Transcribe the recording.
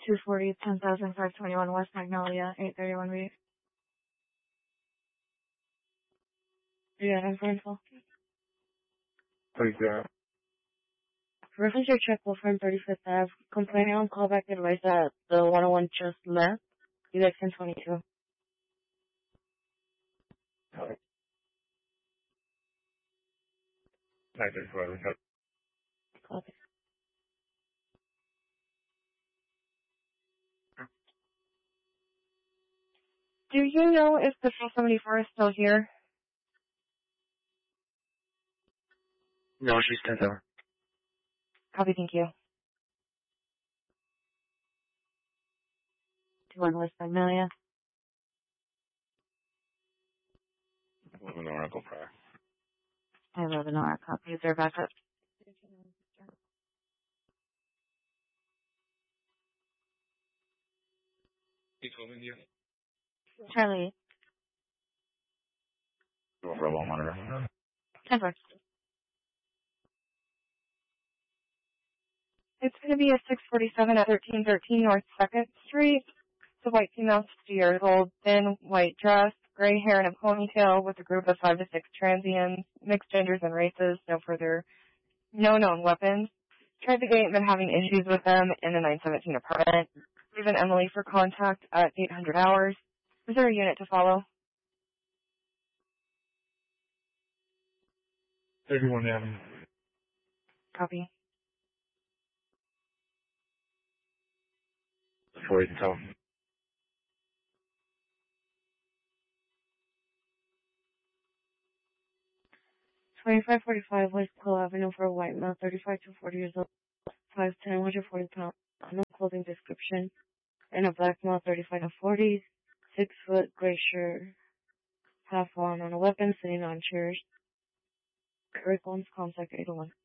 240, 10,521 West Magnolia, 831B. Yeah, I'm fine. Please, Reference your check will from 35th Ave. Complaining on callback advice that the 101 just left. You guys 1022. Alright. 934. Copy. Do you know if the 474 is still here? No, she's 10 over. Copy, thank you. 21 West Magnolia. 11 Oracle Prayer. I have an R copy. Is there backup? Charlie. Go for a low monitor. 10-4. It's going to be a 647 at 1313 North 2nd Street. It's a white female, 60 years old, thin, white dress, gray hair and a ponytail with a group of 5 to 6 transients, mixed genders and races, no known weapons. Tried the gate and been having issues with them in the 917 apartment. Given Emily for contact at 800 hours. Is there a unit to follow? 31 Avenue. Copy. Before you can tell. 2545 West Cole Avenue for a white male, 35 to 40 years old, 5'10", 140 pounds, no clothing description, and a black male, 35 to 40, 6 foot, gray shirt, half on a weapon, sitting on chairs. Curriculum's contact 801.